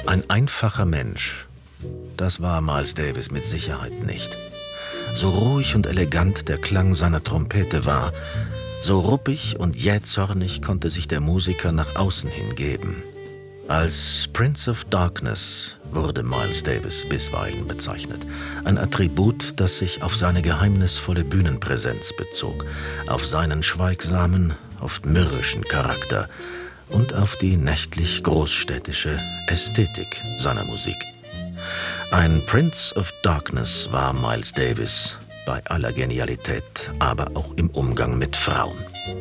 Ein einfacher Mensch, das war Miles Davis mit Sicherheit nicht. So ruhig und elegant der Klang seiner Trompete war, so ruppig und jähzornig konnte sich der Musiker nach außen hingeben. Als Prince of Darkness wurde Miles Davis bisweilen bezeichnet. Ein Attribut, das sich auf seine geheimnisvolle Bühnenpräsenz bezog, auf seinen schweigsamen, oft mürrischen Charakter und auf die nächtlich großstädtische Ästhetik seiner Musik. Ein Prince of Darkness war Miles Davis, bei aller Genialität, aber auch im Umgang mit Frauen.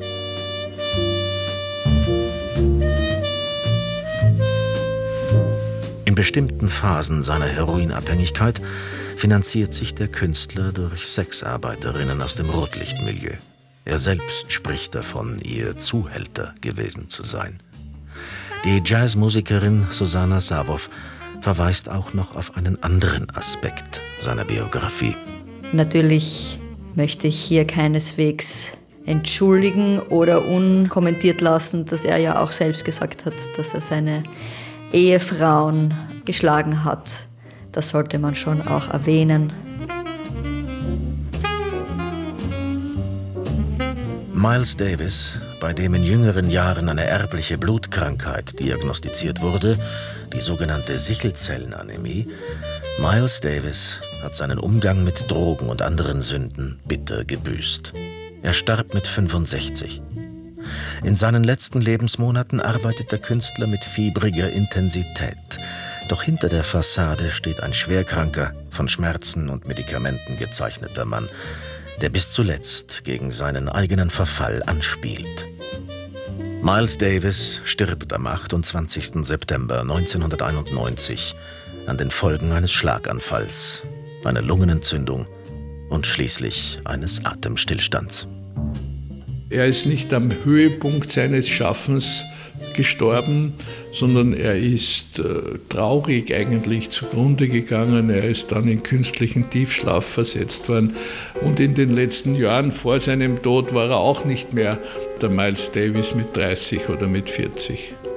In bestimmten Phasen seiner Heroinabhängigkeit finanziert sich der Künstler durch Sexarbeiterinnen aus dem Rotlichtmilieu. Er selbst spricht davon, ihr Zuhälter gewesen zu sein. Die Jazzmusikerin Susanna Savow verweist auch noch auf einen anderen Aspekt seiner Biografie. Natürlich möchte ich hier keineswegs entschuldigen oder unkommentiert lassen, dass er ja auch selbst gesagt hat, dass er seine Ehefrauen geschlagen hat. Das sollte man schon auch erwähnen. Miles Davis, bei dem in jüngeren Jahren eine erbliche Blutkrankheit diagnostiziert wurde, die sogenannte Sichelzellenanämie, Miles Davis hat seinen Umgang mit Drogen und anderen Sünden bitter gebüßt. Er starb mit 65. In seinen letzten Lebensmonaten arbeitet der Künstler mit fiebriger Intensität. Doch hinter der Fassade steht ein schwerkranker, von Schmerzen und Medikamenten gezeichneter Mann, der bis zuletzt gegen seinen eigenen Verfall anspielt. Miles Davis stirbt am 28. September 1991 an den Folgen eines Schlaganfalls, einer Lungenentzündung und schließlich eines Atemstillstands. Er ist nicht am Höhepunkt seines Schaffens gestorben, sondern er ist traurig eigentlich zugrunde gegangen. Er ist dann in künstlichen Tiefschlaf versetzt worden. Und in den letzten Jahren vor seinem Tod war er auch nicht mehr der Miles Davis mit 30 oder mit 40.